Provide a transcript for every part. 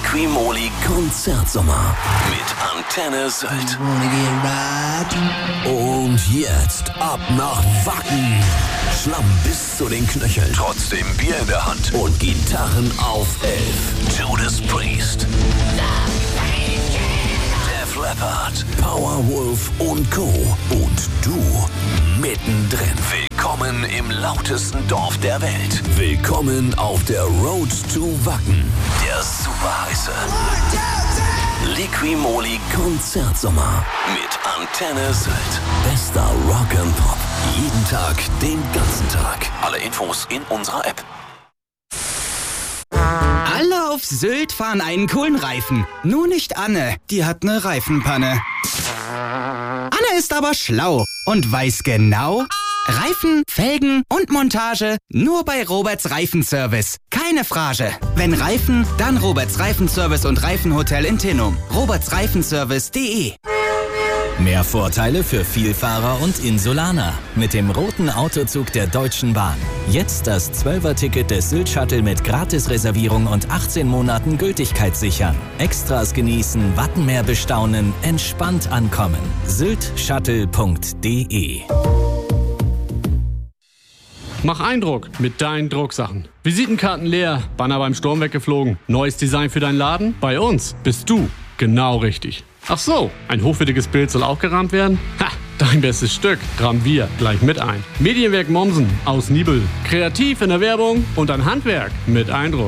Liquimoli Konzertsommer mit Antenne Sylt. Und jetzt ab nach Wacken. Schlamm bis zu den Knöcheln. Trotzdem Bier in der Hand und Gitarren auf 11. Judas Priest, Def Leppard, Powerwolf und Co. Und du mittendrin. Willkommen im lautesten Dorf der Welt. Willkommen auf der Road to Wacken. Der super heiße Liquimoli Konzertsommer mit Antenne Sylt. Bester Rock and Pop. Jeden Tag, den ganzen Tag. Alle Infos in unserer App. Alle auf Sylt fahren einen coolen Reifen. Nur nicht Anne, die hat eine Reifenpanne. Anne ist aber schlau und weiß genau: Reifen, Felgen und Montage nur bei Roberts Reifenservice. Keine Frage. Wenn Reifen, dann Roberts Reifenservice und Reifenhotel in Tinnum. robertsreifenservice.de. Mehr Vorteile für Vielfahrer und Insulaner mit dem roten Autozug der Deutschen Bahn. Jetzt das 12er-Ticket des Sylt-Shuttle mit Gratisreservierung und 18 Monaten Gültigkeit sichern. Extras genießen, Wattenmeer bestaunen, entspannt ankommen. syltshuttle.de. Mach Eindruck mit deinen Drucksachen. Visitenkarten leer, Banner beim Sturm weggeflogen. Neues Design für deinen Laden? Bei uns bist du genau richtig. Ach so, ein hochwertiges Bild soll auch gerahmt werden? Ha, dein bestes Stück rahmen wir gleich mit ein. Medienwerk Mommsen aus Nibel. Kreativ in der Werbung und ein Handwerk mit Eindruck.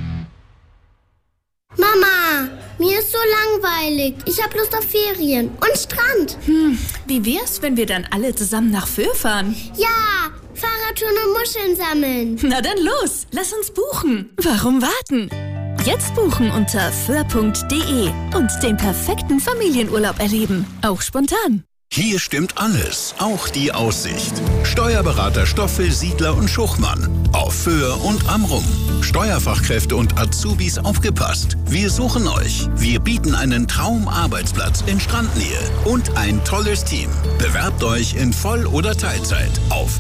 Mama, mir ist so langweilig. Ich hab Lust auf Ferien und Strand. Wie wär's, wenn wir dann alle zusammen nach Föhr fahren? Ja, Fahrradtouren und Muscheln sammeln. Na dann los, lass uns buchen. Warum warten? Jetzt buchen unter föhr.de und den perfekten Familienurlaub erleben. Auch spontan. Hier stimmt alles, auch die Aussicht. Steuerberater Stoffel, Siedler und Schuchmann. Auf Föhr und Amrum. Steuerfachkräfte und Azubis aufgepasst. Wir suchen euch. Wir bieten einen Traumarbeitsplatz in Strandnähe und ein tolles Team. Bewerbt euch in Voll- oder Teilzeit auf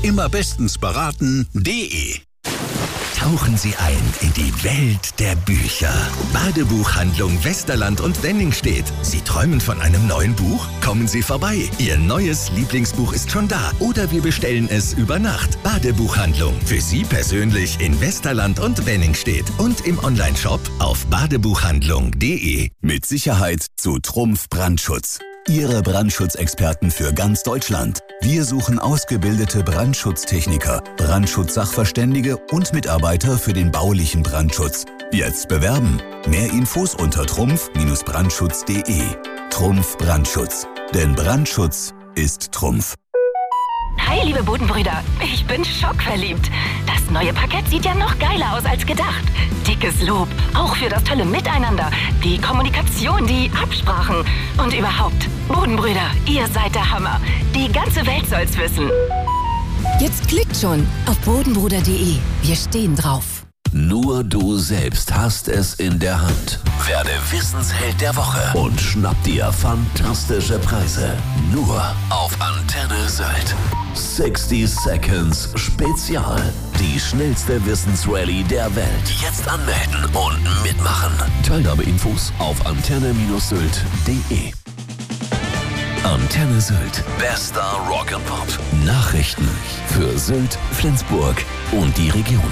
immerbestensberaten.de. Tauchen Sie ein in die Welt der Bücher. Badebuchhandlung Westerland und Wenningstedt. Sie träumen von einem neuen Buch? Kommen Sie vorbei. Ihr neues Lieblingsbuch ist schon da. Oder wir bestellen es über Nacht. Badebuchhandlung. Für Sie persönlich in Westerland und Wenningstedt. Und im Onlineshop auf badebuchhandlung.de. Mit Sicherheit zu Trumpf Brandschutz. Ihre Brandschutzexperten für ganz Deutschland. Wir suchen ausgebildete Brandschutztechniker, Brandschutzsachverständige und Mitarbeiter für den baulichen Brandschutz. Jetzt bewerben. Mehr Infos unter trumpf-brandschutz.de. Trumpf Brandschutz. Denn Brandschutz ist Trumpf. Hi, liebe Bodenbrüder. Ich bin schockverliebt. Das neue Parkett sieht ja noch geiler aus als gedacht. Dickes Lob, auch für das tolle Miteinander, die Kommunikation, die Absprachen und überhaupt. Bodenbrüder, ihr seid der Hammer. Die ganze Welt soll's wissen. Jetzt klickt schon auf bodenbruder.de. Wir stehen drauf. Nur du selbst hast es in der Hand. Werde Wissensheld der Woche und schnapp dir fantastische Preise. Nur auf Antenne Sylt. 60 Seconds Spezial. Die schnellste Wissensrallye der Welt. Jetzt anmelden und mitmachen. Teilnahmeinfos auf antenne-sylt.de. Antenne Sylt. Bester Rock and Pop. Nachrichten für Sylt, Flensburg und die Region.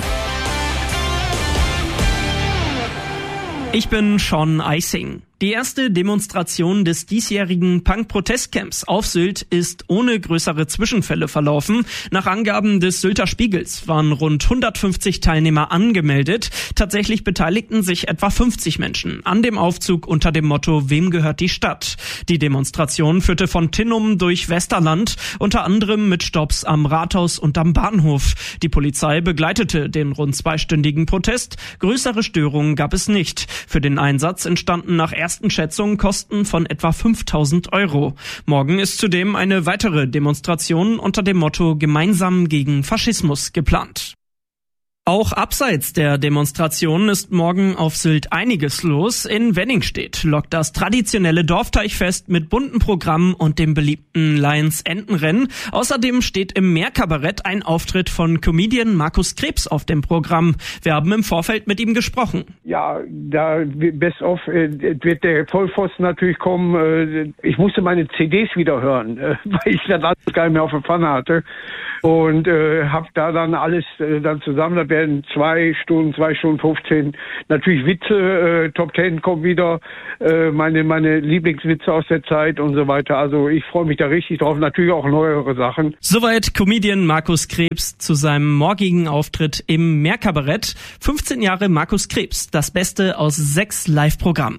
Ich bin Sean Eising. Die erste Demonstration des diesjährigen Punk-Protestcamps auf Sylt ist ohne größere Zwischenfälle verlaufen. Nach Angaben des Sylter Spiegels waren rund 150 Teilnehmer angemeldet. Tatsächlich beteiligten sich etwa 50 Menschen an dem Aufzug unter dem Motto "Wem gehört die Stadt?". Die Demonstration führte von Tinnum durch Westerland, unter anderem mit Stopps am Rathaus und am Bahnhof. Die Polizei begleitete den rund zweistündigen Protest. Größere Störungen gab es nicht. Für den Einsatz entstanden nach ersten Schätzungen Kosten von etwa 5.000 €. Morgen ist zudem eine weitere Demonstration unter dem Motto "Gemeinsam gegen Faschismus" geplant. Auch abseits der Demonstrationen ist morgen auf Sylt einiges los. In Wenningstedt lockt das traditionelle Dorfteichfest mit bunten Programmen und dem beliebten Lions-Entenrennen. Außerdem steht im Meerkabarett ein Auftritt von Comedian Markus Krebs auf dem Programm. Wir haben im Vorfeld mit ihm gesprochen. Ja, da best of wird der Vollpfosten natürlich kommen. Ich musste meine CDs wieder hören, weil ich das alles gar nicht mehr auf der Pfanne hatte. Und habe da dann alles dann zusammen. Da werden 2 Stunden 15. Natürlich Witze, Top 10 kommen wieder, meine Lieblingswitze aus der Zeit und so weiter. Also ich freue mich da richtig drauf. Natürlich auch neuere Sachen. Soweit Comedian Markus Krebs zu seinem morgigen Auftritt im Meerkabarett. 15 Jahre Markus Krebs, das Beste aus 6 Live-Programmen.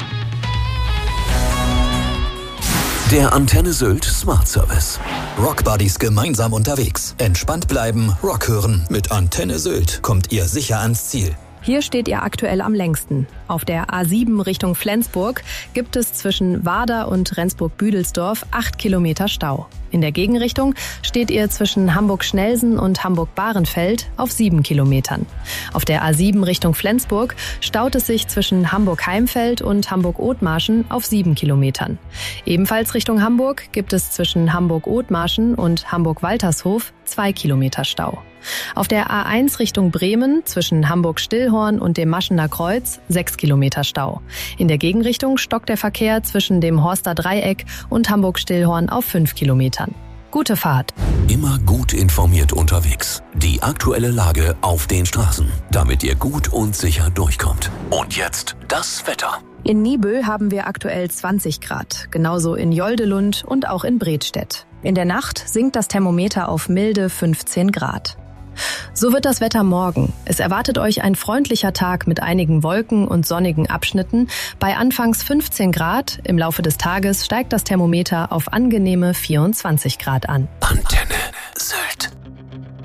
Der Antenne Sylt Smart Service. Rockbuddies gemeinsam unterwegs. Entspannt bleiben, Rock hören. Mit Antenne Sylt kommt ihr sicher ans Ziel. Hier steht ihr aktuell am längsten. Auf der A7 Richtung Flensburg gibt es zwischen Warder und Rendsburg-Büdelsdorf 8 Kilometer Stau. In der Gegenrichtung steht ihr zwischen Hamburg-Schnelsen und Hamburg-Bahrenfeld auf 7 Kilometern. Auf der A7 Richtung Flensburg staut es sich zwischen Hamburg-Heimfeld und Hamburg-Othmarschen auf 7 Kilometern. Ebenfalls Richtung Hamburg gibt es zwischen Hamburg-Othmarschen und Hamburg-Waltershof 2 Kilometer Stau. Auf der A1 Richtung Bremen zwischen Hamburg-Stillhorn und dem Maschener Kreuz 6 Kilometer Stau. In der Gegenrichtung stockt der Verkehr zwischen dem Horster Dreieck und Hamburg-Stillhorn auf 5 Kilometern. Gute Fahrt. Immer gut informiert unterwegs. Die aktuelle Lage auf den Straßen, damit ihr gut und sicher durchkommt. Und jetzt das Wetter. In Niebüll haben wir aktuell 20 Grad, genauso in Joldelund und auch in Bredstedt. In der Nacht sinkt das Thermometer auf milde 15 Grad. So wird das Wetter morgen. Es erwartet euch ein freundlicher Tag mit einigen Wolken und sonnigen Abschnitten. Bei anfangs 15 Grad, im Laufe des Tages steigt das Thermometer auf angenehme 24 Grad an. Antenne